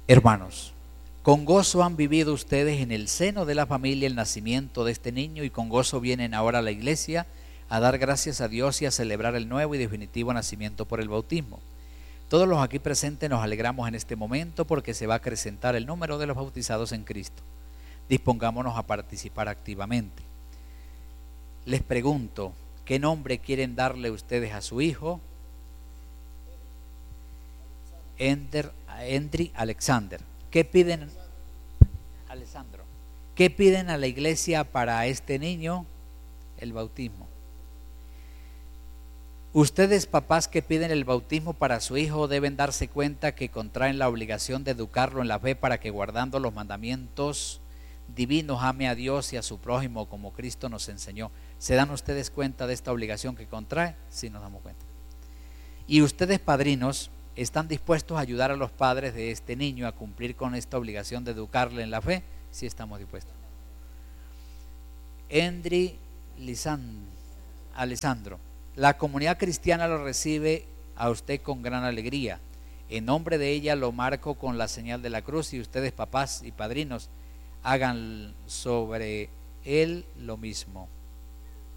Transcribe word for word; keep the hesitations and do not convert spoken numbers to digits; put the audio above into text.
Hermanos, con gozo han vivido ustedes en el seno de la familia el nacimiento de este niño y con gozo vienen ahora a la iglesia a dar gracias a Dios y a celebrar el nuevo y definitivo nacimiento por el bautismo. Todos los aquí presentes nos alegramos en este momento porque se va a acrecentar el número de los bautizados en Cristo. Dispongámonos a participar activamente. Les pregunto, ¿qué nombre quieren darle ustedes a su hijo? Ender, Endry Alexander. ¿Qué piden? Alessandro. ¿Qué piden a la iglesia para este niño? El bautismo. Ustedes, papás que piden el bautismo para su hijo, deben darse cuenta que contraen la obligación de educarlo en la fe para que, guardando los mandamientos divinos, ame a Dios y a su prójimo como Cristo nos enseñó. ¿Se dan ustedes cuenta de esta obligación que contrae? Sí, nos damos cuenta. Y ustedes, padrinos, ¿están dispuestos a ayudar a los padres de este niño a cumplir con esta obligación de educarle en la fe? Sí, estamos dispuestos. Endry Alessandro, la comunidad cristiana lo recibe a usted con gran alegría. En nombre de ella lo marco con la señal de la cruz y ustedes, papás y padrinos, hagan sobre él lo mismo.